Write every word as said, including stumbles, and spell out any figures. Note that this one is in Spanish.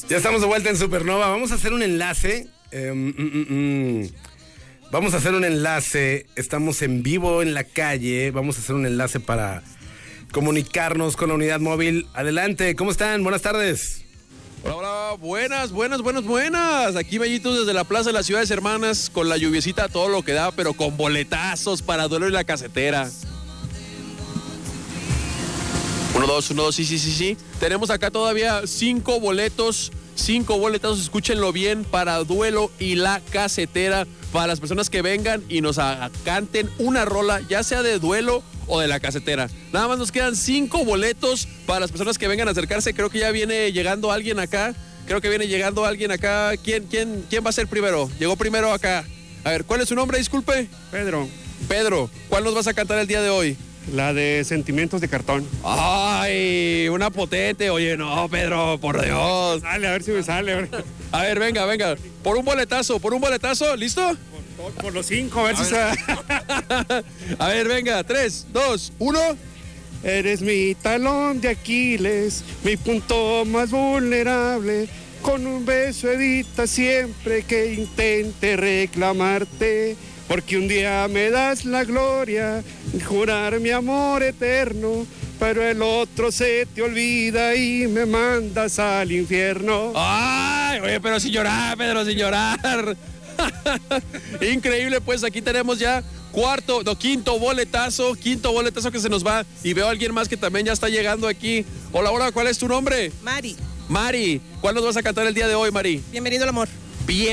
Ya estamos de vuelta en Supernova. Vamos a hacer un enlace. Eh, mm, mm, mm. Vamos a hacer un enlace. Estamos en vivo en la calle. Vamos a hacer un enlace para comunicarnos con la unidad móvil. Adelante, ¿cómo están? Buenas tardes. Hola, hola, buenas, buenas, buenas, buenas. Aquí Bellitos desde la Plaza de las Ciudades Hermanas, con la lluviecita, todo lo que da, pero con boletazos para Duelo y la Casetera. Uno, dos, uno, dos, sí, sí, sí, sí. Tenemos acá todavía cinco boletos, cinco boletazos, escúchenlo bien, para Duelo y la Casetera, para las personas que vengan y nos a- canten una rola, ya sea de Duelo o de la Casetera. Nada más nos quedan cinco boletos para las personas que vengan a acercarse. Creo que ya viene llegando alguien acá. Creo que viene llegando alguien acá. ¿Quién, quién, quién va a ser primero? Llegó primero acá. A ver, ¿cuál es su nombre? Disculpe. Pedro, Pedro, ¿cuál nos vas a cantar el día de hoy? la de Sentimientos de Cartón. Ay, una potente. Oye, no, Pedro, por Dios. Sale, a ver si me sale. A ver, A ver, venga, venga. Por un boletazo, por un boletazo. ¿Listo? por, por los cinco, a ver si se... A ver, venga. Tres, dos, uno. Eres mi talón de Aquiles, mi punto más vulnerable. Con un beso evita siempre que intente reclamarte. Porque un día me das la gloria, jurar mi amor eterno, pero el otro se te olvida y me mandas al infierno. Ay, oye, pero sin llorar, Pedro, sin llorar. Increíble, pues aquí tenemos ya cuarto, no, quinto boletazo, quinto boletazo que se nos va. Y veo a alguien más que también ya está llegando aquí. Hola, hola, ¿cuál es tu nombre? Mari, Mari, ¿cuál nos vas a cantar el día de hoy, Mari? bienvenido al amor. Bien.